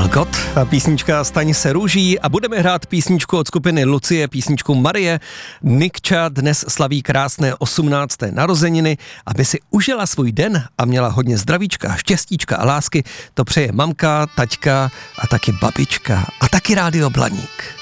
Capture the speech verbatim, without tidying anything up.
Karel Gott a písnička Staň se růží a budeme hrát písničku od skupiny Lucie, písničku Marie. Nikča dnes slaví krásné osmnácté narozeniny, aby si užila svůj den a měla hodně zdravíčka, štěstíčka a lásky. To přeje mamka, taťka a taky babička a taky Rádio Blaník.